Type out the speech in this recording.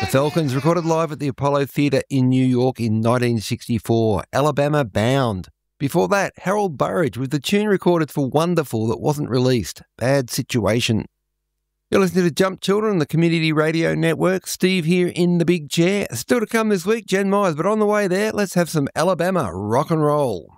The Falcons recorded live at the Apollo Theatre in New York in 1964, Alabama Bound. Before that, Harold Burridge with the tune recorded for Wonderful that wasn't released, Bad Situation. You're listening to Jump Children, the Community Radio Network. Steve here in the big chair. Still to come this week, Jen Myers, but on the way there, let's have some Alabama rock and roll.